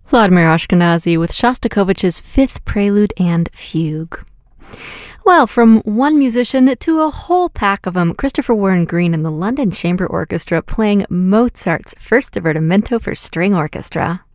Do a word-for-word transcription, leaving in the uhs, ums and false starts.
Vladimir Ashkenazy with Shostakovich's Fifth Prelude and Fugue. Well, from one musician to a whole pack of them, Christopher Warren Green and the London Chamber Orchestra playing Mozart's First Divertimento for String Orchestra.